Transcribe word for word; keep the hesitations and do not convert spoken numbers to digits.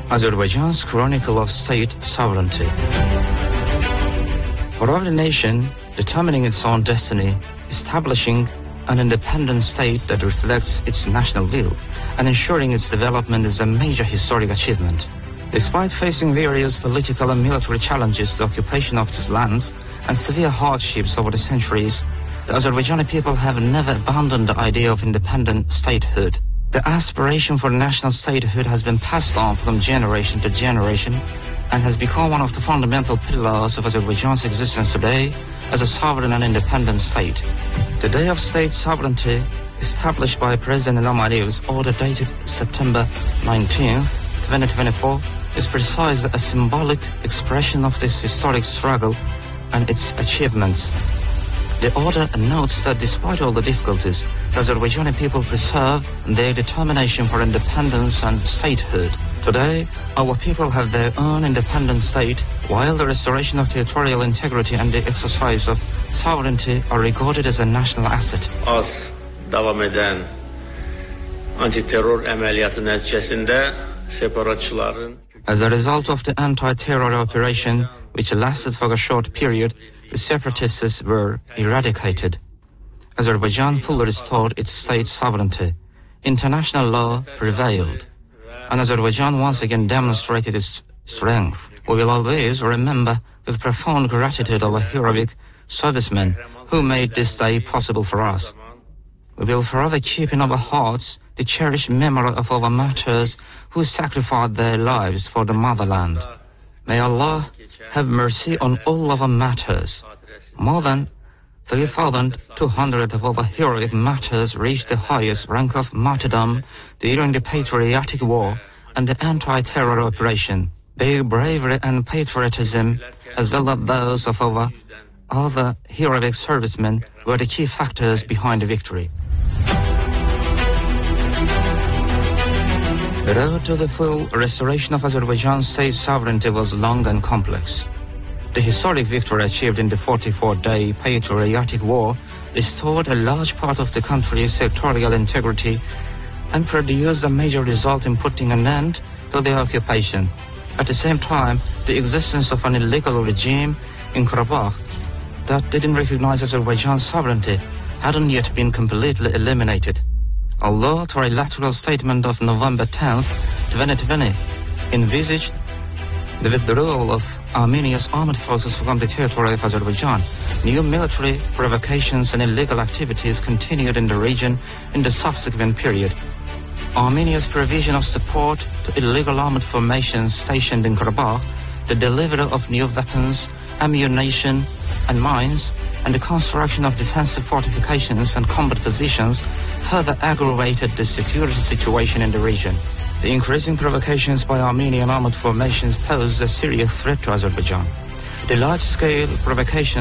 Azerbaijan's Chronicle of State Sovereignty. For every nation determining its own destiny, establishing an independent state that reflects its national will, and ensuring its development is a major historic achievement. Despite facing various political and military challenges, the occupation of its lands, and severe hardships over the centuries, the Azerbaijani people have never abandoned the idea of independent statehood. The aspiration for national statehood has been passed on from generation to generation and has become one of the fundamental pillars of Azerbaijan's existence today as a sovereign and independent state. The Day of State Sovereignty, established by President Ilham Aliyev's order dated September nineteenth, twenty twenty-four, is precisely a symbolic expression of this historic struggle and its achievements. The order notes that despite all the difficulties, the Azerbaijani people preserve their determination for independence and statehood. Today, our people have their own independent state, while the restoration of territorial integrity and the exercise of sovereignty are regarded as a national asset. Az devam eden antiterror əməliyyatı nəticəsində separatçıların As a result of the anti-terror operation, which lasted for a short period, the separatists were eradicated. Azerbaijan fully restored its state sovereignty. International law prevailed, and Azerbaijan once again demonstrated its strength. We will always remember with profound gratitude our heroic servicemen who made this day possible for us. We will forever keep in our hearts the cherished memory of our martyrs who sacrificed their lives for the motherland. May Allah have mercy on all our martyrs. More than three thousand two hundred of our heroic martyrs reached the highest rank of martyrdom during the Patriotic War and the anti-terror operation. Their bravery and patriotism, as well as those of our other heroic servicemen, were the key factors behind the victory. The road to the full restoration of Azerbaijan's state sovereignty was long and complex. The historic victory achieved in the forty-four-day Patriotic War restored a large part of the country's territorial integrity and produced a major result in putting an end to the occupation. At the same time, the existence of an illegal regime in Karabakh that didn't recognize Azerbaijan's sovereignty hadn't yet been completely eliminated. Although the trilateral statement of November tenth, twenty twenty, envisaged the withdrawal of Armenia's armed forces from the territory of Azerbaijan, new military provocations and illegal activities continued in the region in the subsequent period. Armenia's provision of support to illegal armed formations stationed in Karabakh, the delivery of new weapons, ammunition, and mines, and the construction of defensive fortifications and combat positions further aggravated the security situation in the region. The increasing provocations by Armenian armed formations posed a serious threat to Azerbaijan. The large-scale provocations